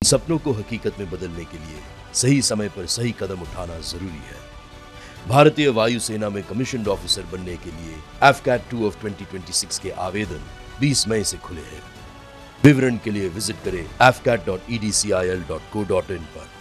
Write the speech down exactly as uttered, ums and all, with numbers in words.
सपनों को हकीकत में बदलने के लिए सही समय पर सही कदम उठाना जरूरी है। भारतीय वायुसेना में कमीशन्ड ऑफिसर बनने के लिए F cat two of twenty twenty six के आवेदन बीस मई से खुले हैं। विवरण के लिए विजिट करें F cat dot E D C I L dot co dot in पर।